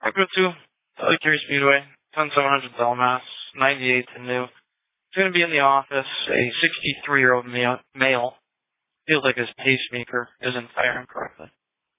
Marco 2, Kelly Speedway, 10700 Belmas, 98th and new. He's going to be in the office. A 63-year-old male feels like his pacemaker isn't firing correctly.